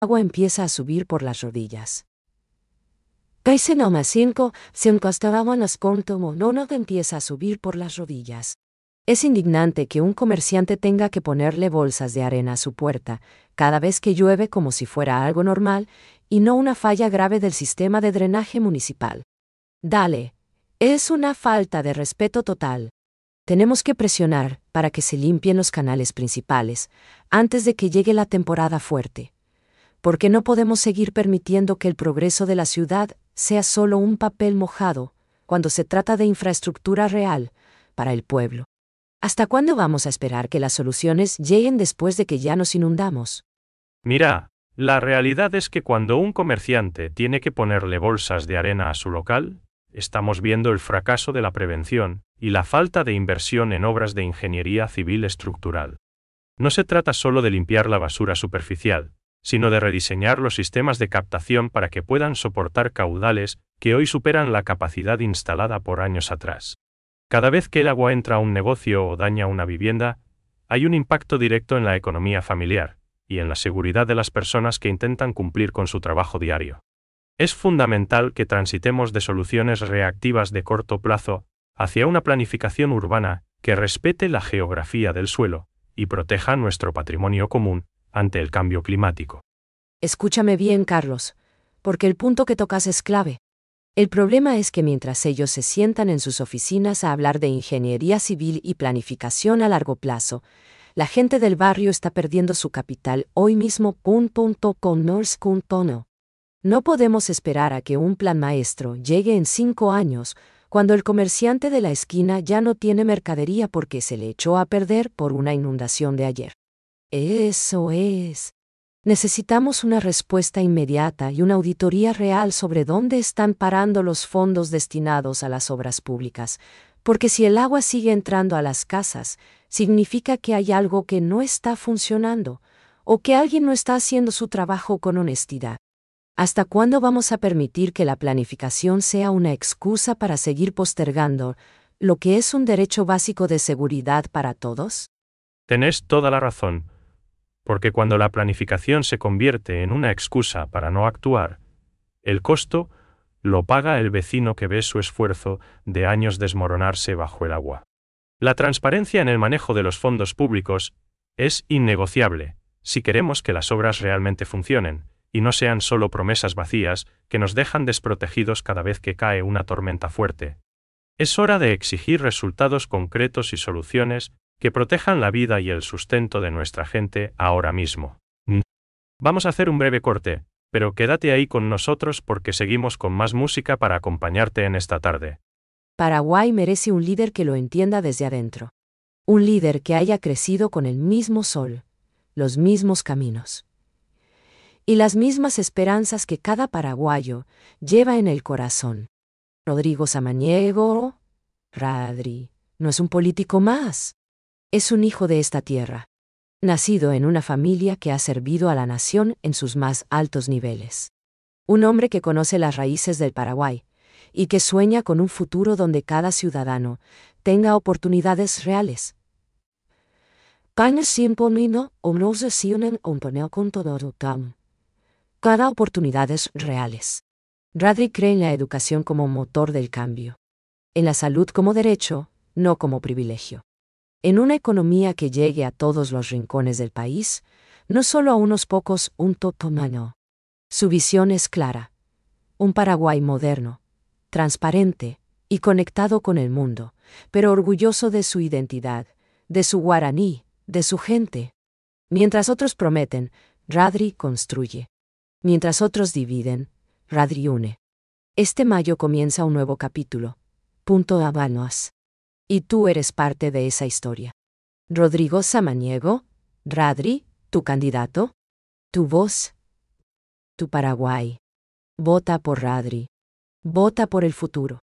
agua empieza a subir por las rodillas. Caise nomás 5, se encostaba las contomo, no empieza a subir por las rodillas. Es indignante que un comerciante tenga que ponerle bolsas de arena a su puerta cada vez que llueve como si fuera algo normal y no una falla grave del sistema de drenaje municipal. Dale, es una falta de respeto total. Tenemos que presionar para que se limpien los canales principales antes de que llegue la temporada fuerte. Porque no podemos seguir permitiendo que el progreso de la ciudad sea solo un papel mojado cuando se trata de infraestructura real para el pueblo. ¿Hasta cuándo vamos a esperar que las soluciones lleguen después de que ya nos inundamos? Mira, la realidad es que cuando un comerciante tiene que ponerle bolsas de arena a su local, estamos viendo el fracaso de la prevención y la falta de inversión en obras de ingeniería civil estructural. No se trata solo de limpiar la basura superficial, sino de rediseñar los sistemas de captación para que puedan soportar caudales que hoy superan la capacidad instalada por años atrás. Cada vez que el agua entra a un negocio o daña una vivienda, hay un impacto directo en la economía familiar y en la seguridad de las personas que intentan cumplir con su trabajo diario. Es fundamental que transitemos de soluciones reactivas de corto plazo hacia una planificación urbana que respete la geografía del suelo y proteja nuestro patrimonio común ante el cambio climático. Escúchame bien, Carlos, porque el punto que tocas es clave. El problema es que mientras ellos se sientan en sus oficinas a hablar de ingeniería civil y planificación a largo plazo, la gente del barrio está perdiendo su capital hoy mismo. No podemos esperar a que un plan maestro llegue en 5 años, cuando el comerciante de la esquina ya no tiene mercadería porque se le echó a perder por una inundación de ayer. Eso es. Necesitamos una respuesta inmediata y una auditoría real sobre dónde están parando los fondos destinados a las obras públicas, porque si el agua sigue entrando a las casas, significa que hay algo que no está funcionando, o que alguien no está haciendo su trabajo con honestidad. ¿Hasta cuándo vamos a permitir que la planificación sea una excusa para seguir postergando lo que es un derecho básico de seguridad para todos? Tenés toda la razón. Porque cuando la planificación se convierte en una excusa para no actuar, el costo lo paga el vecino que ve su esfuerzo de años desmoronarse bajo el agua. La transparencia en el manejo de los fondos públicos es innegociable si queremos que las obras realmente funcionen y no sean solo promesas vacías que nos dejan desprotegidos cada vez que cae una tormenta fuerte. Es hora de exigir resultados concretos y soluciones que protejan la vida y el sustento de nuestra gente ahora mismo. Vamos a hacer un breve corte, pero quédate ahí con nosotros porque seguimos con más música para acompañarte en esta tarde. Paraguay merece un líder que lo entienda desde adentro. Un líder que haya crecido con el mismo sol, los mismos caminos y las mismas esperanzas que cada paraguayo lleva en el corazón. Rodrigo Samaniego, Radri, no es un político más. Es un hijo de esta tierra, nacido en una familia que ha servido a la nación en sus más altos niveles. Un hombre que conoce las raíces del Paraguay y que sueña con un futuro donde cada ciudadano tenga oportunidades reales. Cada oportunidades reales. Radri cree en la educación como motor del cambio, en la salud como derecho, no como privilegio. En una economía que llegue a todos los rincones del país, no solo a unos pocos, un totomano. Su visión es clara. Un Paraguay moderno, transparente y conectado con el mundo, pero orgulloso de su identidad, de su guaraní, de su gente. Mientras otros prometen, Radri construye. Mientras otros dividen, Radri une. Este mayo comienza un nuevo capítulo. Habanos. Y tú eres parte de esa historia. Rodrigo Samaniego, Radri, tu candidato, tu voz, tu Paraguay. Vota por Radri. Vota por el futuro.